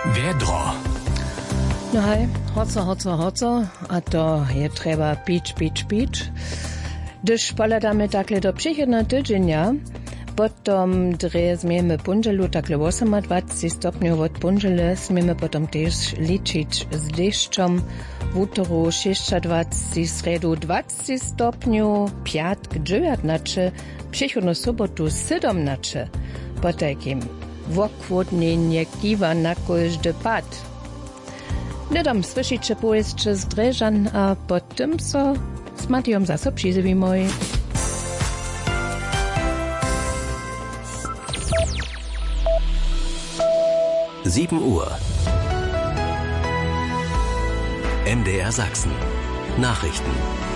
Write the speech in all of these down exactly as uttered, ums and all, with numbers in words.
Wer dra? No hej, hoco, hoco, hoco, a to je treba pić, pić, pić. Gdyż poladamy takle do przychodna tydzienia, potom dre zmiemy punżelu takle osiemdwadzieścia stopniów od punżele, zmiemy potom też liczyć z deszczem, w utoru sześćdziesiąt, sredu dwadzieścia stopniów, piatk dziewiętnaście, przychodną sobotu siedemnaście, po takim wokłodnienie kiwa na każdy pad. Nedam słyszycie pojeździe z Dreżan, a potem so z Matijom zase przyzywimy. sieben Uhr. N D R Sachsen. Nachrichten.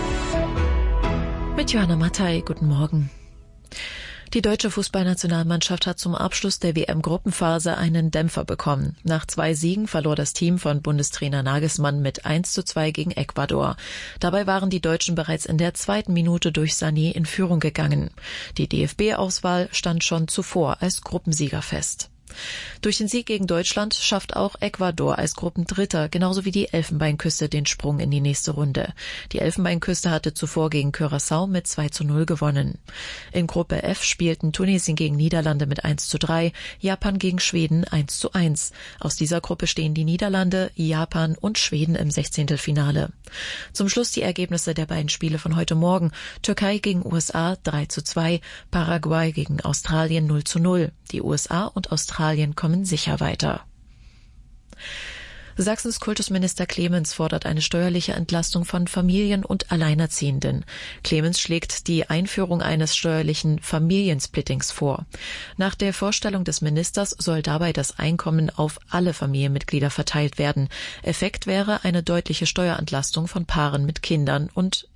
Mit Johanna Mattei, guten Morgen. Die deutsche Fußballnationalmannschaft hat zum Abschluss der W M-Gruppenphase einen Dämpfer bekommen. Nach zwei Siegen verlor das Team von Bundestrainer Nagelsmann mit eins zu zwei gegen Ecuador. Dabei waren die Deutschen bereits in der zweiten Minute durch Sané in Führung gegangen. Die D F B-Auswahl stand schon zuvor als Gruppensieger fest. Durch den Sieg gegen Deutschland schafft auch Ecuador als Gruppendritter, genauso wie die Elfenbeinküste, den Sprung in die nächste Runde. Die Elfenbeinküste hatte zuvor gegen Curaçao mit zwei zu null gewonnen. In Gruppe F spielten Tunesien gegen Niederlande mit eins zu drei, Japan gegen Schweden eins zu eins. Aus dieser Gruppe stehen die Niederlande, Japan und Schweden im Sechzehntelfinale. Zum Schluss die Ergebnisse der beiden Spiele von heute Morgen. Türkei gegen U S A drei zu zwei, Paraguay gegen Australien null zu null. Die U S A und Australien kommen sicher weiter. Sachsens Kultusminister Clemens fordert eine steuerliche Entlastung von Familien und Alleinerziehenden. Clemens schlägt die Einführung eines steuerlichen Familiensplittings vor. Nach der Vorstellung des Ministers soll dabei das Einkommen auf alle Familienmitglieder verteilt werden. Effekt wäre eine deutliche Steuerentlastung von Paaren mit Kindern und